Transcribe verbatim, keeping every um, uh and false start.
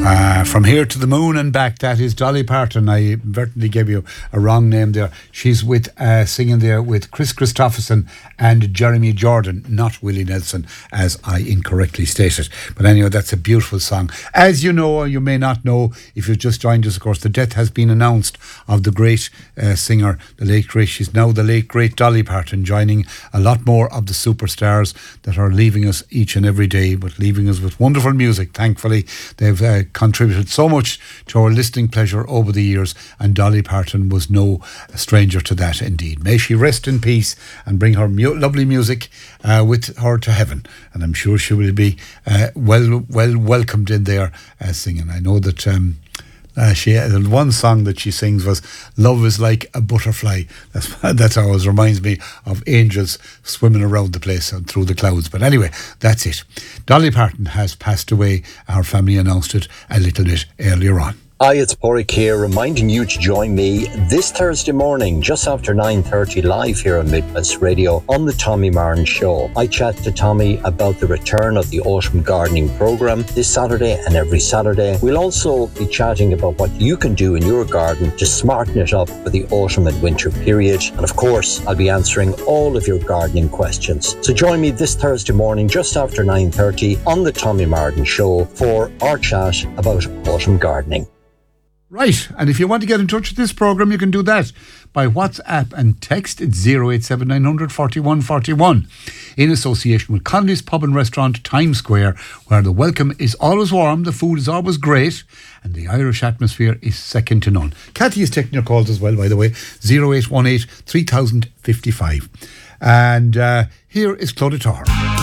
Uh, from here to the moon and back, that is Dolly Parton. I inadvertently gave you a wrong name there. She's with uh, singing there with Chris Christopherson and Jeremy Jordan, not Willie Nelson, as I incorrectly stated. But anyway, that's a beautiful song. As you know, or you may not know, if you've just joined us, of course, the death has been announced of the great uh, singer, the late great, she's now the late great Dolly Parton, joining a lot more of the superstars that are leaving us each and every day, but leaving us with wonderful music. Thankfully, they've uh, contributed so much to our listening pleasure over the years, and Dolly Parton was no stranger to that indeed. May she rest in peace and bring her mu- lovely music uh, with her to heaven, and I'm sure she will be uh, well well welcomed in there uh, singing. I know that um, Uh, she the one song that she sings was "Love is like a butterfly." That's that always reminds me of angels swimming around the place and through the clouds. But anyway, that's it. Dolly Parton has passed away. Our family announced it a little bit earlier on. Hi, it's Porrick here, reminding you to join me this Thursday morning, just after nine thirty, live here on Midwest Radio on the Tommy Martin Show. I chat to Tommy about the return of the Autumn Gardening Programme this Saturday and every Saturday. We'll also be chatting about what you can do in your garden to smarten it up for the autumn and winter period. And of course, I'll be answering all of your gardening questions. So join me this Thursday morning, just after nine thirty, on the Tommy Martin Show for our chat about autumn gardening. Right, and if you want to get in touch with this programme, you can do that by WhatsApp and text. It's zero eight seven nine hundred forty-one forty-one, in association with Connolly's Pub and Restaurant, Times Square, where the welcome is always warm, the food is always great, and the Irish atmosphere is second to none. Cathy is taking your calls as well, by the way, zero eight one eight three thousand fifty-five. And uh, here is Claudia Tarr.